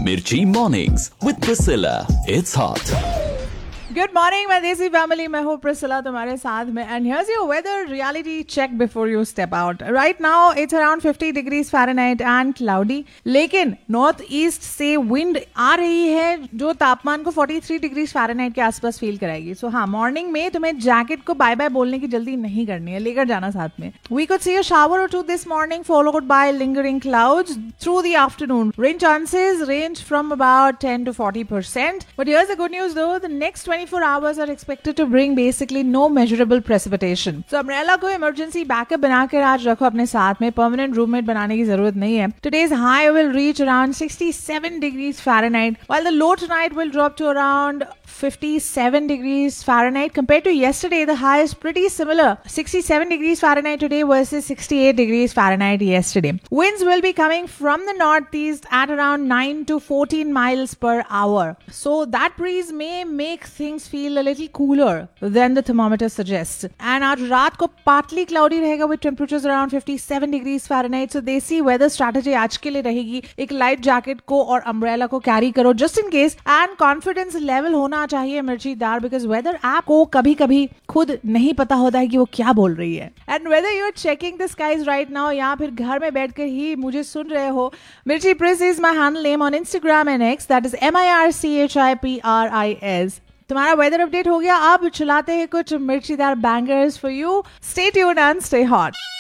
Mirchi Mornings with Priscilla. It's hot. Good morning मैं देसी family में हूँ प्रिसिला तुम्हारे साथ में and here's your weather reality check before you step out right now it's around 50 degrees Fahrenheit and cloudy लेकिन north east से wind आ रही है जो तापमान को 43 डिग्रीज फ़ारेनहाइट के आसपास फील कराएगी सो हाँ मॉर्निंग में तुम्हें जैकेट को बाय बाय बोलने की जल्दी नहीं करनी है लेकर जाना साथ में we could see a shower और to this morning followed by lingering clouds through the afternoon rain chances range from about 10 to 40% but here's the good news दो the next 24 hours are expected to bring basically no measurable precipitation. So umbrella को emergency backup बनाकर आज रखो अपने साथ में permanent roommate बनाने की जरूरत नहीं है. Today's high will reach around 67 degrees Fahrenheit while the low tonight will drop to around 57 degrees Fahrenheit. Compared to yesterday, the high is pretty similar. 67 degrees Fahrenheit today versus 68 degrees Fahrenheit yesterday. Winds will be coming from the northeast at around 9 to 14 miles per hour. So that breeze may make things feel a little cooler than the thermometer suggests. And आज रात को partly cloudy रहेगा with temperatures around 57 degrees Fahrenheit. So देसी weather strategy आज के लिए रहेगी एक light jacket को और umbrella को carry करो just in case. And confidence level होना चाहिए मिर्चीदार बिकॉज वेदर ऐप को कभी कभी खुद नहीं पता होता है कि वो क्या बोल रही है and whether you are checking the skies right now या फिर घर में बैठकर ही मुझे सुन रहे हो मिर्ची प्रिस is my handle name on Instagram and x that is MIRCHIPRIS तुम्हारा वेदर अपडेट हो गया अब चलाते हैं कुछ मिर्चीदार bangers for you stay tuned and stay hot